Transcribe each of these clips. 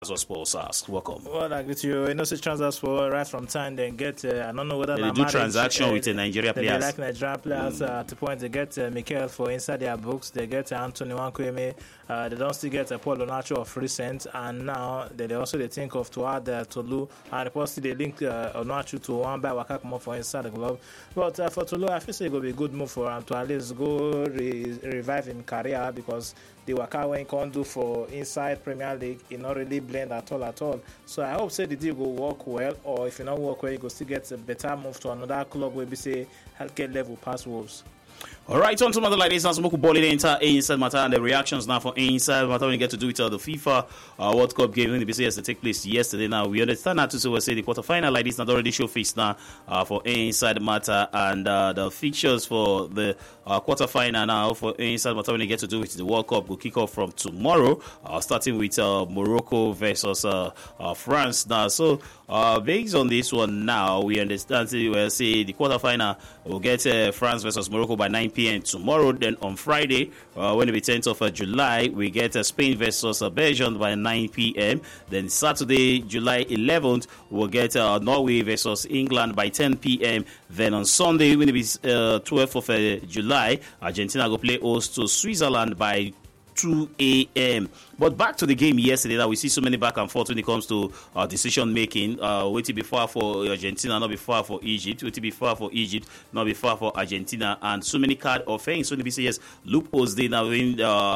Sports ask. Welcome. Well, I get you. Transfer for right from time. Then get. I don't know whether they do transaction with the Nigeria players. They like Nigerian players. At the point they get Mikel for inside their books. They get Anthony Nwankwo. They don't still get Paul Onacho of recent, and now they also think of to add Tolu. And the post they link Onacho to one by Wakakmo for inside the club. But for Tolu, I feel it will be a good move for him to at least go revive his career, because the Waka when he can't do for inside Premier League, he not really blend at all. So I hope say the deal will work well, or if you not work well, you go still get a better move to another club where we say healthcare level past Wolves. All right, on to other like this, Smoku Ball inside matter, and the reactions now for inside matter when you get to do it the FIFA World Cup game when the BCS to take place yesterday. Now we understand that to say the quarterfinal like this not already show face now for inside matter, and the fixtures for the quarterfinal now for inside matter when you get to do it the World Cup will kick off from tomorrow, starting with Morocco versus France now. So based on this one now, we understand we'll see the quarterfinal will get France versus Morocco by 9 p.m. tomorrow. Then on Friday, when it be 10th of July, we get Spain versus Belgium by 9 p.m. Then Saturday, July 11th, we'll get Norway versus England by 10 p.m. Then on Sunday, when it be 12th of July, Argentina will play host to Switzerland by 2 a.m. But back to the game yesterday, that we see so many back and forth when it comes to decision making. Waiting be far for Argentina, not be far for Egypt. Waiting be far for Egypt, not be far for Argentina. And so many card offense. So many yes, loopholes they now when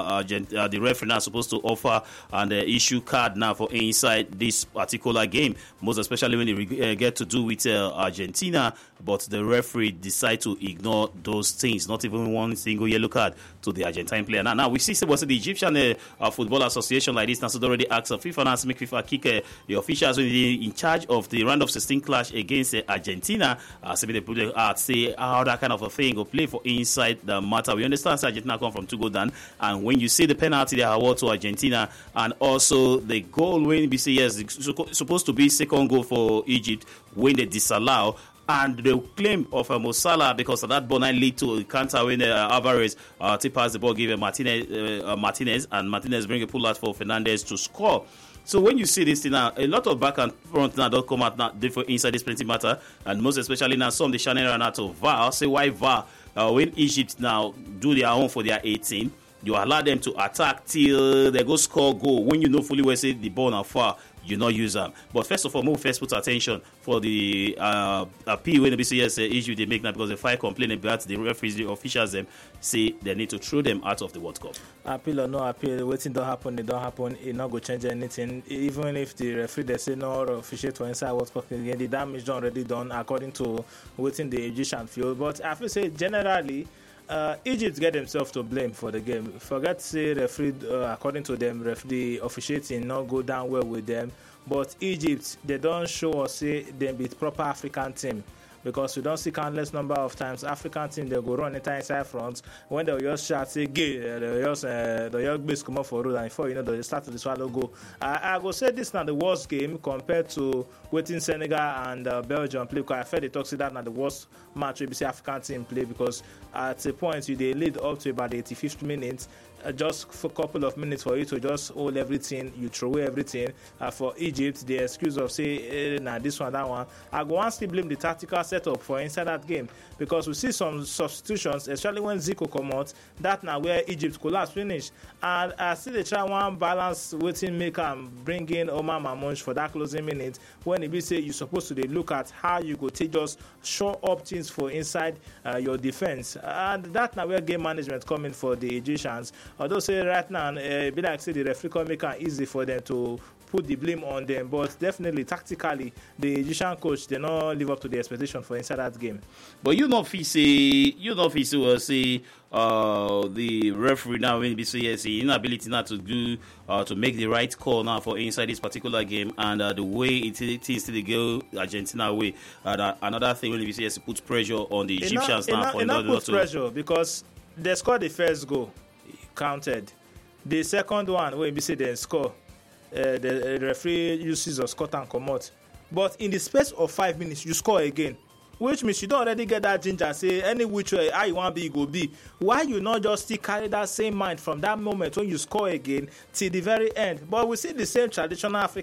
the referee now supposed to offer and issue card now for inside this particular game. Most especially when they get to do with Argentina, but the referee decide to ignore those things. Not even one single yellow card to the Argentine player. Now we see the Egyptian Football Association like this now, so they already asked FIFA now to make FIFA kick the officials in charge of the round of 16 clash against Argentina. So they put out say how that kind of a thing will play for inside the matter. We understand Argentina come from 2 goals down, and when you see the penalty they award to Argentina, and also the goal when BCS is supposed to be second goal for Egypt when they disallow. And the claim of Mo Salah, because of that ball lead to a counter when Alvarez pass the ball, give Martinez, and Martinez bring a pull out for Fernandez to score. So when you see this thing now, a lot of back and front now don't come out now different inside this plenty matter, and most especially now some the channel run out of VAR. Say why VAR? When Egypt now do their own for their 18, you allow them to attack till they go score goal. When you know fully well say the ball now far, you not use them. But first of all, we'll first put attention for the appeal when the BCS issue they make now, because the fire complaint about the referees, the officials them say they need to throw them out of the World Cup. Appeal or no appeal, waiting don't happen, it don't happen, it not go change anything. Even if the referee they say no officiate for inside World Cup again, the damage done already done according to waiting the Egyptian field. But I feel say generally Egypt get themselves to blame for the game. Forget say referee according to them, the officiating not go down well with them. But Egypt, they don't show us say they beat proper African team. Because we don't see countless number of times African team they go run inside front when they just shout say gay, they just base come up for road, and before you know they start to the swallow go. I go say this now the worst game compared to waiting Senegal and Belgium play, because I felt they talk say that now the worst match we see African team play, because at a point you they lead up to about the 85th minute. Just for a couple of minutes for you to just hold everything, you throw away everything. For Egypt, the excuse of say, nah, this one, that one. I go and still blame the tactical setup for inside that game, because we see some substitutions, especially when Zico come out, that now where Egypt could last finish. And I see the try one balance waiting make and bring in Omar Mamonj for that closing minute, when it be say you're supposed to look at how you go take just show up things for inside your defense. And that now where game management coming for the Egyptians. Although say right now, be like say the referee can make it easy for them to put the blame on them, but definitely tactically the Egyptian coach they not live up to the expectation for inside that game. But you not feel say will say the referee now when be say yes, inability now to do to make the right call now for inside this particular game, and the way it is to go Argentina way. Another thing when be say yes, put pressure on the Egyptians now for not put pressure, because they scored the first goal. Counted. The second one, when we say they score, the referee uses a Scott and come out. But in the space of 5 minutes, you score again. which means you don't already get that ginger, say any which way how you want be go be. Why you not just still carry that same mind from that moment when you score again till the very end? But we see the same traditional African